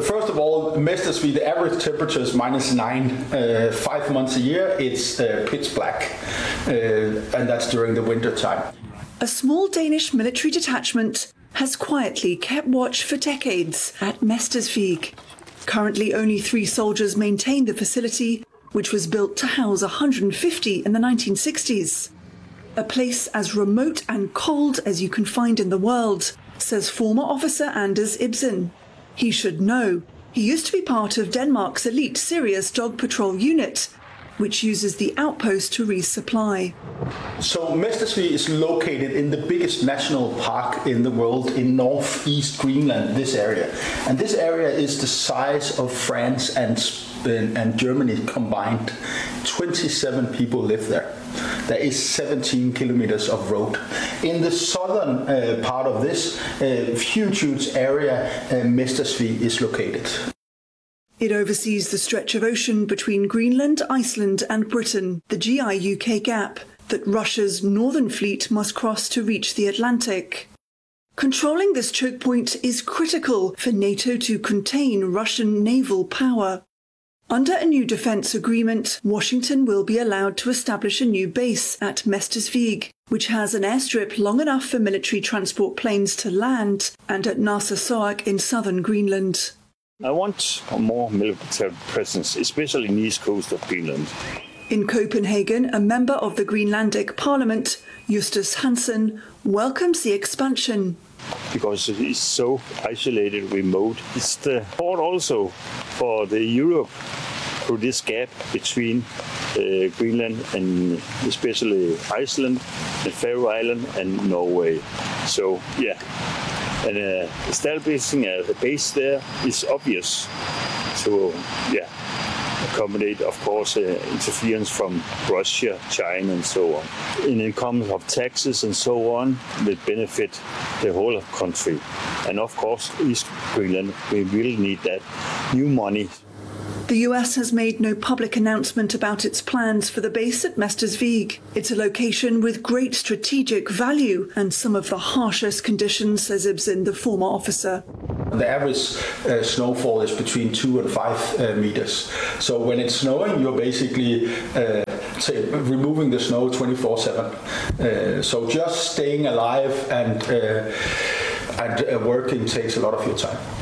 First of all, Mestersvig, the average temperature is -9, 5 months a year. It's pitch black, and that's during the winter time. A small Danish military detachment has quietly kept watch for decades at Mestersvig. Currently, only 3 soldiers maintain the facility, which was built to house 150 in the 1960s. A place as remote and cold as you can find in the world, says former officer Anders Ibsen. He should know. He used to be part of Denmark's elite Sirius dog patrol unit, which uses the outpost to resupply. So Mestersvig is located in the biggest national park in the world in northeast Greenland, this area. And this area is the size of France and Germany combined. 27 people live there. There is 17 kilometers of road. In the southern part of this huge area, Mestersvig is located. It oversees the stretch of ocean between Greenland, Iceland and Britain, the GI-UK gap that Russia's northern fleet must cross to reach the Atlantic. Controlling this choke point is critical for NATO to contain Russian naval power. Under a new defence agreement, Washington will be allowed to establish a new base at Mestersvig, which has an airstrip long enough for military transport planes to land, and at Narsarsuaq in southern Greenland. I want a more military presence, especially in the east coast of Greenland. In Copenhagen, a member of the Greenlandic Parliament, Justus Hansen, welcomes the expansion. Because it is so isolated, remote. It's the port also for the Europe through this gap between Greenland and especially Iceland, the Faroe Island and Norway. So, yeah. And establishing a base there is obvious to accommodate, of course, interference from Russia, China and so on. In income of taxes and so on, will benefit the whole country. And of course, East Greenland, we will need that new money. The US has made no public announcement about its plans for the base at Mestersvig. It's a location with great strategic value and some of the harshest conditions, says Ibsen, the former officer. The average snowfall is between 2 and 5 meters. So when it's snowing, you're basically removing the snow 24/7. So just staying alive and working takes a lot of your time.